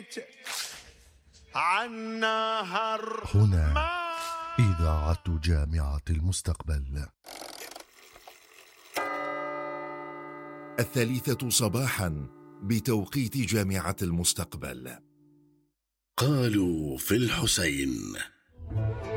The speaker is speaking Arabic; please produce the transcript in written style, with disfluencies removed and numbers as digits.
عنا هنا إذاعة جامعة المستقبل. 3 صباحا بتوقيت جامعة المستقبل. قالوا في الحسين.